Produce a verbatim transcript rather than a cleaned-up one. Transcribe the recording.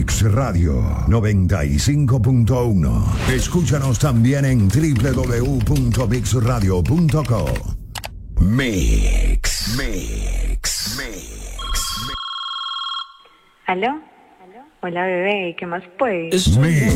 Mix Radio noventa y cinco punto uno. Escúchanos también en doble u doble u doble u punto mix radio punto com. Mix, Mix, Mix. ¿Aló? Hola, bebé, ¿qué más pues? Mix.